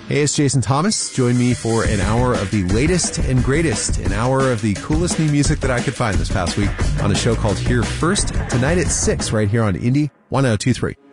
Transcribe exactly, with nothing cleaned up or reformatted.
Hey, it's Jason Thomas. Join me for an hour of the latest and greatest, an hour of the coolest new music that I could find this past week on a show called Here First, tonight at six right here on Indie ten twenty-three.